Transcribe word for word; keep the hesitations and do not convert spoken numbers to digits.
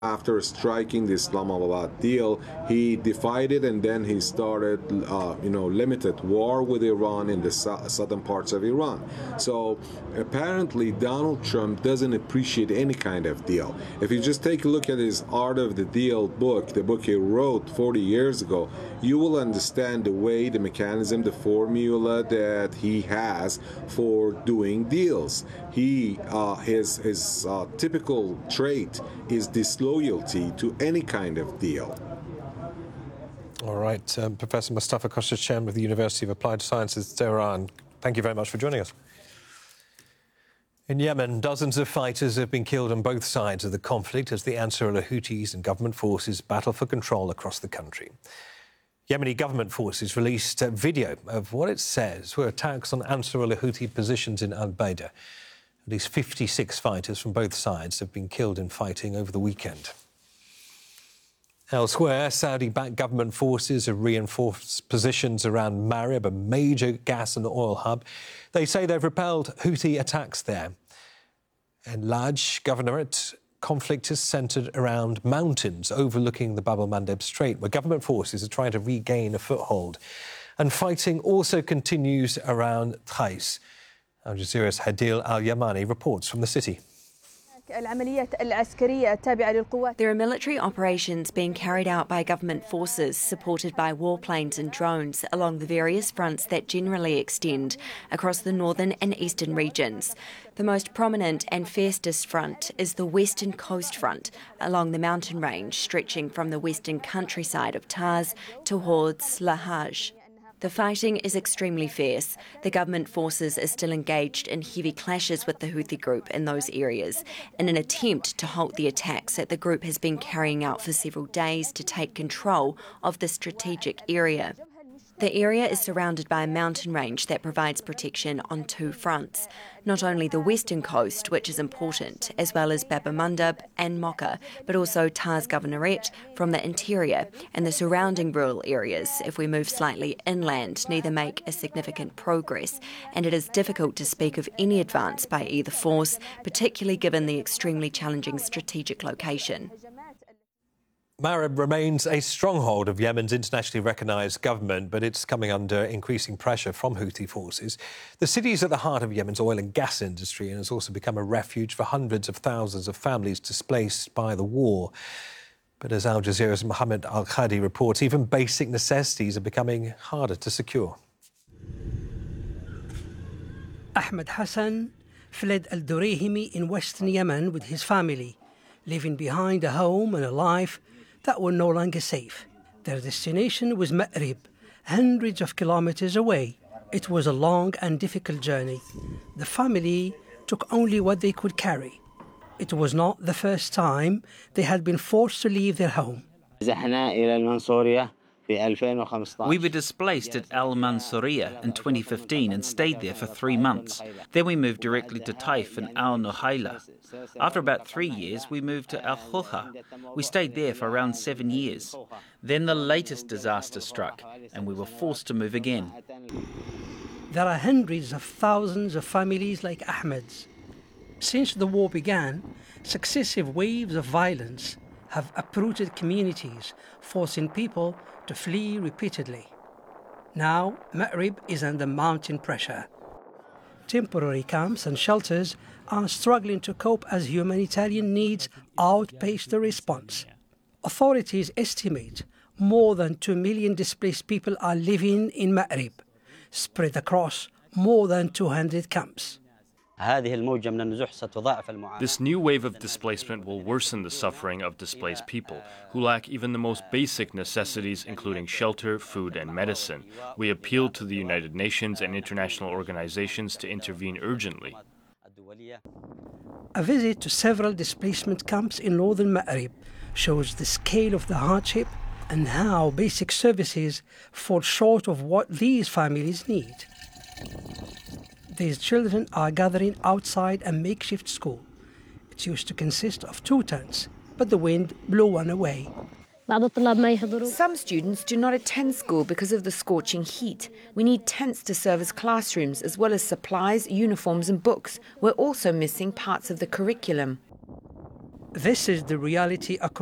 After striking the Islamabad deal, he defied it, and then he started, uh, you know, limited war with Iran in the su- southern parts of Iran. So apparently, Donald Trump doesn't appreciate any kind of deal. If you just take a look at his Art of the Deal book, the book he wrote forty years ago, you will understand the way, the mechanism, the formula that he has for doing deals. He, uh, his, his uh, typical trait is disloyalty to any kind of deal. All right, um, Professor Mustafa Koshas, Chairman of the University of Applied Sciences, Tehran, thank you very much for joining us. In Yemen, dozens of fighters have been killed on both sides of the conflict as the Ansar al-Houthis and government forces battle for control across the country. Yemeni government forces released a video of what it says were attacks on Ansar al-Houthi positions in Al-Baida. At least fifty-six fighters from both sides have been killed in fighting over the weekend. Elsewhere, Saudi-backed government forces have reinforced positions around Marib, a major gas and oil hub. They say they've repelled Houthi attacks there. In Laj Governorate, conflict is centred around mountains overlooking the Bab el-Mandeb Strait, where government forces are trying to regain a foothold. And fighting also continues around Thais. Al Jazeera's Hadil Al-Yamani reports from the city. There are military operations being carried out by government forces supported by warplanes and drones along the various fronts that generally extend across the northern and eastern regions. The most prominent and fiercest front is the Western Coast Front along the mountain range stretching from the western countryside of Taz towards Lahaj. The fighting is extremely fierce. The government forces are still engaged in heavy clashes with the Houthi group in those areas in an attempt to halt the attacks that the group has been carrying out for several days to take control of the strategic area. The area is surrounded by a mountain range that provides protection on two fronts. Not only the western coast, which is important, as well as Bab el-Mandeb and Mocha, but also Taz Governorate from the interior and the surrounding rural areas. If we move slightly inland, neither make a significant progress, and it is difficult to speak of any advance by either force, particularly given the extremely challenging strategic location. Marib remains a stronghold of Yemen's internationally recognised government, but it's coming under increasing pressure from Houthi forces. The city is at the heart of Yemen's oil and gas industry and has also become a refuge for hundreds of thousands of families displaced by the war. But as Al Jazeera's Mohammed Al-Khadi reports, even basic necessities are becoming harder to secure. Ahmed Hassan fled Al-Durayhimi in western Yemen with his family, leaving behind a home and a life that were no longer safe. Their destination was Ma'rib, hundreds of kilometers away. It was a long and difficult journey. The family took only what they could carry. It was not the first time they had been forced to leave their home. We were displaced at Al Mansouriya in twenty fifteen and stayed there for three months. Then we moved directly to Taif and Al Nuhaila. After about three years, we moved to Al Khulha. We stayed there for around seven years. Then the latest disaster struck, and we were forced to move again. There are hundreds of thousands of families like Ahmed's. Since the war began, successive waves of violence have uprooted communities, forcing people to flee repeatedly. Now, Ma'rib is under mountain pressure. Temporary camps and shelters are struggling to cope as humanitarian needs outpace the response. Authorities estimate more than two million displaced people are living in Ma'rib, spread across more than two hundred camps. This new wave of displacement will worsen the suffering of displaced people who lack even the most basic necessities, including shelter, food, and medicine. We appeal to the United Nations and international organizations to intervene urgently. A visit to several displacement camps in northern Ma'rib shows the scale of the hardship and how basic services fall short of what these families need. These children are gathering outside a makeshift school. It used to consist of two tents, but the wind blew one away. Some students do not attend school because of the scorching heat. We need tents to serve as classrooms, as well as supplies, uniforms and books. We're also missing parts of the curriculum. This is the reality across